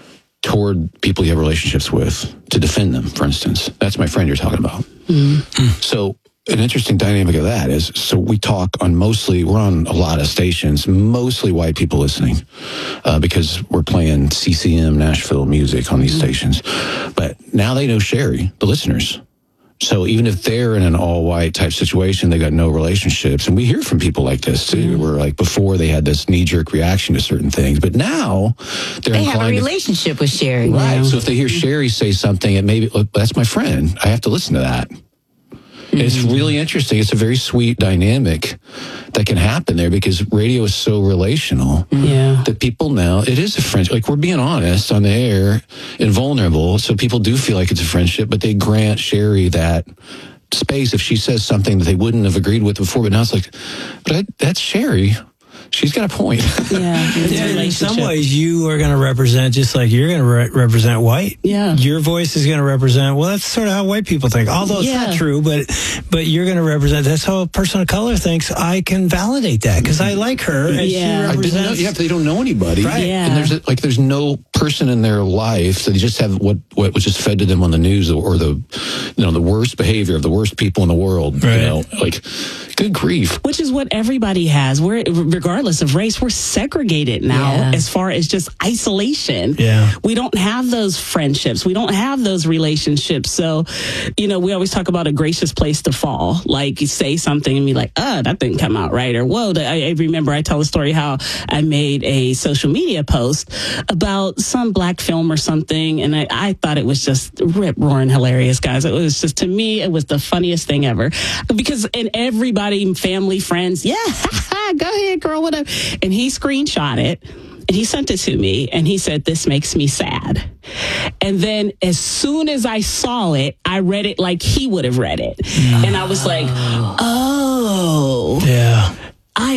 toward people you have relationships with to defend them, for instance. That's my friend you're talking about. Mm-hmm. So an interesting dynamic of that is, so we talk on mostly, we're on a lot of stations, mostly white people listening, uh, because we're playing C C M Nashville music on these mm-hmm. stations. But now they know Sherry, the listeners. So even if they're in an all-white type situation, they got no relationships. And we hear from people like this, too, mm-hmm. where like before they had this knee-jerk reaction to certain things. But now they're They have a relationship to, with Sherry. Right. Now. So if they hear Sherry say something, and maybe, look, that's my friend, I have to listen to that. Mm-hmm. It's really interesting. It's a very sweet dynamic that can happen there, because radio is so relational yeah. that people now, it is a friendship. Like, we're being honest on the air and vulnerable, so people do feel like it's a friendship, but they grant Sherry that space if she says something that they wouldn't have agreed with before. But now it's like, but I, that's Sherry. She's got a point. Yeah, yeah, in some ways, you are going to represent, just like you're going to re- represent white. Yeah. Your voice is going to represent, well, that's sort of how white people think. Although it's yeah. not true, but but you're going to represent, that's how a person of color thinks. I can validate that because I like her. And yeah. she represents. I didn't know, yeah, they don't know anybody. Right. Yeah. And there's a, like, there's no person in their life, so they just have what, what was just fed to them on the news, or the, you know, the worst behavior of the worst people in the world. Right. You know, like, good grief. Which is what everybody has. We're, regardless of race, we're segregated now yeah. as far as just isolation. Yeah. We don't have those friendships. We don't have those relationships. So, you know, we always talk about a gracious place to fall. Like, you say something and be like, oh, that didn't come out right. Or, whoa, I, I remember I tell a story how I made a social media post about some black film or something. And I, I thought it was just rip roaring hilarious, guys. It was just, to me, it was the funniest thing ever. Because in everybody, family, friends, yeah, go ahead, girl, whatever. And he screenshot it and he sent it to me and he said, this makes me sad. And then as soon as I saw it, I read it like he would have read it. And I was like, oh, yeah. I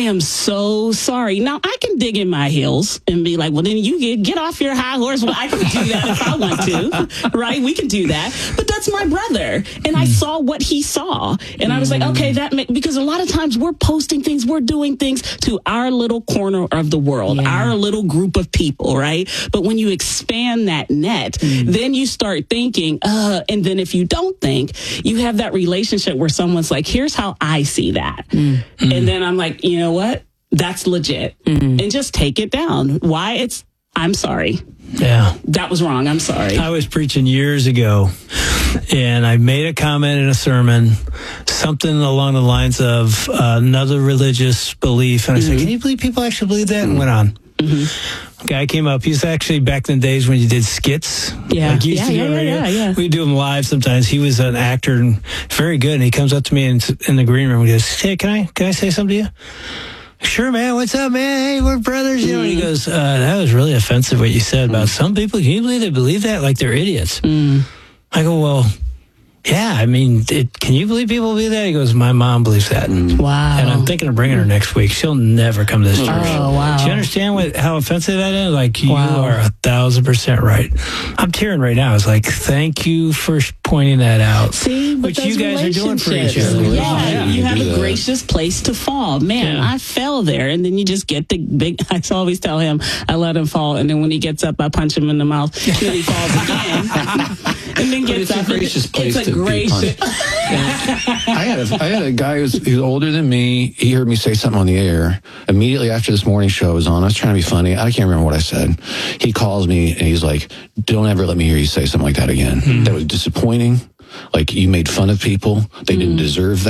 am so sorry. Now, I can dig in my heels and be like, well, then you get, get off your high horse. Well, I can do that if I want to, right? We can do that. But that's my brother. And I saw what he saw. And I was like, okay, that make, because a lot of times we're posting things, we're doing things to our little corner of the world, yeah. our little group of people, right? But when you expand that net, mm. then you start thinking, uh, and then if you don't think, you have that relationship where someone's like, here's how I see that. Mm. And then I'm like, you know what? That's legit. Mm. And just take it down. Why? It's, I'm sorry. Yeah. That was wrong. I'm sorry. I was preaching years ago, and I made a comment in a sermon, something along the lines of uh, another religious belief. And I mm-hmm. said, can you believe people actually believe that? And went on. Mm-hmm. Guy came up. He's actually back in the days when you did skits. Yeah. Like you used yeah, to do yeah, on radio. Yeah, yeah. We do them live sometimes. He was an actor and very good. And he comes up to me in, in the green room and he goes, hey, can I, can I say something to you? Sure, man. What's up, man? Hey, we're brothers. You know, and he goes, uh, that was really offensive what you said about some people. Can you believe they believe that? Like they're idiots. Mm. I go, well, yeah, I mean, it, can you believe people believe that? He goes, my mom believes that. Wow. And I'm thinking of bringing her next week. She'll never come to this church. Oh, wow. Do you understand what how offensive that is? Like, wow. you are a thousand percent right. I'm tearing right now. It's like, thank you for pointing that out. See, what you guys are doing for each other. Yeah, yeah. you have a gracious place to fall. Man, yeah. I fell there, and then you just get the big, I always tell him, I let him fall, and then when he gets up, I punch him in the mouth, then he falls again. And then gets it's up. A gracious place it's a to gracious. Be I had a I had a guy who was, he was older than me. He heard me say something on the air immediately after this morning show was on. I was trying to be funny. I can't remember what I said. He calls me and he's like, "Don't ever let me hear you say something like that again. Mm-hmm. That was disappointing. Like you made fun of people. They mm-hmm. didn't deserve that."